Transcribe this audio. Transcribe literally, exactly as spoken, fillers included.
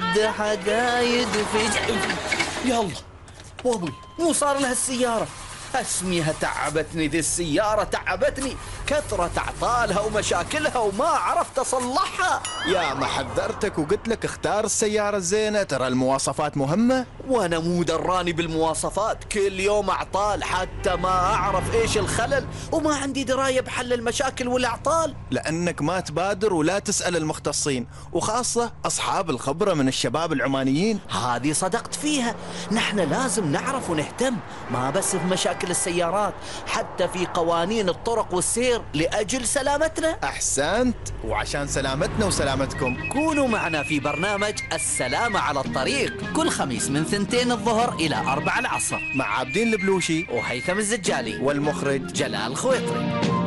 ود حقايد في ج... يلا وابوي مو صار لها السيارة. اسميها تعبتني ذي السيارة، تعبتني كثرة اعطالها ومشاكلها وما عرفت اصلحها. يا ما حذرتك وقلت لك اختار السيارة الزينة، ترى المواصفات مهمة. وانا مو دراني بالمواصفات، كل يوم اعطال حتى ما اعرف ايش الخلل، وما عندي دراية بحل المشاكل والاعطال. لانك ما تبادر ولا تسأل المختصين، وخاصة اصحاب الخبرة من الشباب العمانيين. هذه صدقت فيها، نحن لازم نعرف ونهتم، ما بس في مشاكل السيارات، حتى في قوانين الطرق والسير لأجل سلامتنا. أحسنت، وعشان سلامتنا وسلامتكم كونوا معنا في برنامج السلامة على الطريق كل خميس من ثنتين الظهر إلى أربع العصر مع عابدين البلوشي وهيثم الزجالي والمخرج جلال خويطري.